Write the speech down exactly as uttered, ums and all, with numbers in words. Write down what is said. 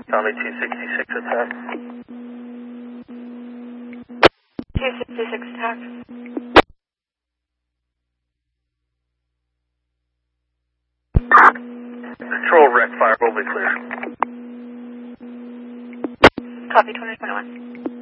Tommy two sixty-six attack. two sixty-six attack. Control rec fire will be clear. Copy twenty twenty-one.